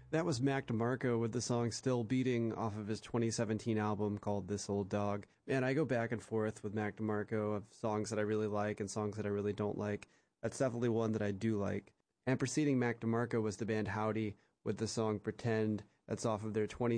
That was Mac DeMarco with the song Still Beating off of his 2017 album called This Old Dog. And I go back and forth with Mac DeMarco of songs that I really like and songs that I really don't like. That's definitely one that I do like. And preceding Mac DeMarco was the band Howdy with the song Pretend. That's off of their